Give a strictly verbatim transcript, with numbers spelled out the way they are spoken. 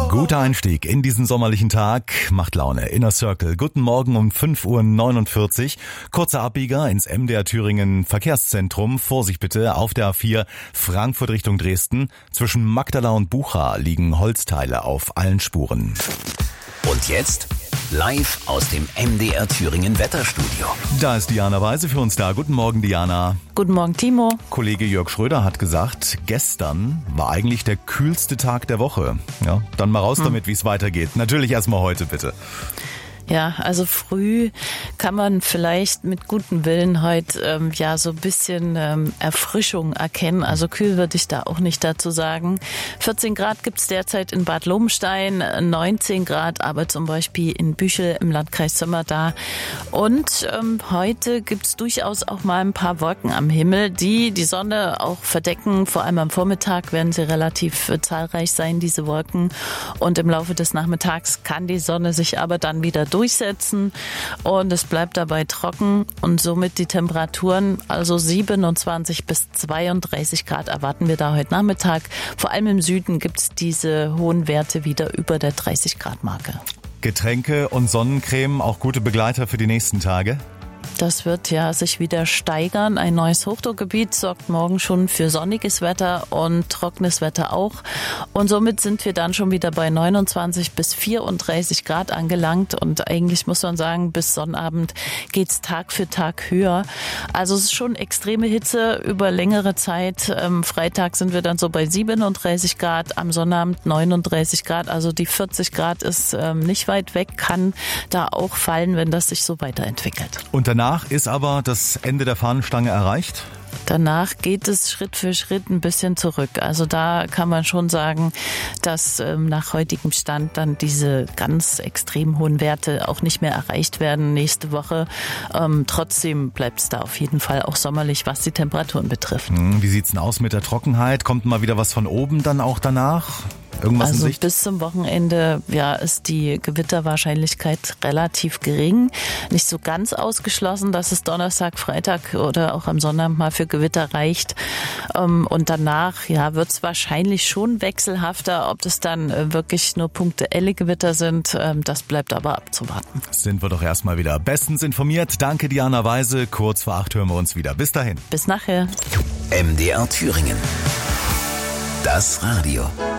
Guter Einstieg in diesen sommerlichen Tag, macht Laune. Inner Circle, guten Morgen um fünf Uhr neunundvierzig. Kurzer Abbieger ins M D R Thüringen Verkehrszentrum. Vorsicht bitte, auf der A vier Frankfurt Richtung Dresden. Zwischen Magdala und Bucha liegen Holzteile auf allen Spuren. Und jetzt live aus dem M D R Thüringen Wetterstudio. Da ist Diana Weise für uns da. Guten Morgen, Diana. Guten Morgen, Timo. Kollege Jörg Schröder hat gesagt, gestern war eigentlich der kühlste Tag der Woche. Ja, dann mal raus hm. damit, wie es weitergeht. Natürlich erstmal heute, bitte. Ja, also früh kann man vielleicht mit gutem Willen heute ähm, ja so ein bisschen ähm, Erfrischung erkennen. Also kühl würde ich da auch nicht dazu sagen. vierzehn Grad gibt's derzeit in Bad Lobenstein, neunzehn Grad aber zum Beispiel in Büchel im Landkreis Sömmerda. Und ähm, heute gibt's durchaus auch mal ein paar Wolken am Himmel, die die Sonne auch verdecken. Vor allem am Vormittag werden sie relativ äh, zahlreich sein, diese Wolken. Und im Laufe des Nachmittags kann die Sonne sich aber dann wieder durch durchsetzen und es bleibt dabei trocken und somit die Temperaturen, also siebenundzwanzig bis zweiunddreißig Grad erwarten wir da heute Nachmittag. Vor allem im Süden gibt es diese hohen Werte wieder über der dreißig Grad Marke. Getränke und Sonnencreme, auch gute Begleiter für die nächsten Tage? Das wird ja sich wieder steigern. Ein neues Hochdruckgebiet sorgt morgen schon für sonniges Wetter und trockenes Wetter auch. Und somit sind wir dann schon wieder bei neunundzwanzig bis vierunddreißig Grad angelangt. Und eigentlich muss man sagen, bis Sonnabend geht's Tag für Tag höher. Also es ist schon extreme Hitze über längere Zeit. Am Freitag sind wir dann so bei siebenunddreißig Grad, am Sonnabend neununddreißig Grad. Also die vierzig Grad ist ähm, nicht weit weg, kann da auch fallen, wenn das sich so weiterentwickelt. Und danach ist aber das Ende der Fahnenstange erreicht? Danach geht es Schritt für Schritt ein bisschen zurück. Also da kann man schon sagen, dass ähm, nach heutigem Stand dann diese ganz extrem hohen Werte auch nicht mehr erreicht werden nächste Woche. Ähm, trotzdem bleibt es da auf jeden Fall auch sommerlich, was die Temperaturen betrifft. Hm, wie sieht's denn aus mit der Trockenheit? Kommt mal wieder was von oben dann auch danach? Irgendwas also in Sicht? Bis zum Wochenende ja, ist die Gewitterwahrscheinlichkeit relativ gering. Nicht so ganz ausgeschlossen, dass es Donnerstag, Freitag oder auch am Sonntag mal für Gewitter reicht. Und danach ja, wird es wahrscheinlich schon wechselhafter. Ob das dann wirklich nur punktuelle Gewitter sind, das bleibt aber abzuwarten. Sind wir doch erstmal wieder bestens informiert. Danke, Diana Weise. Kurz vor acht hören wir uns wieder. Bis dahin. Bis nachher. M D R Thüringen. Das Radio.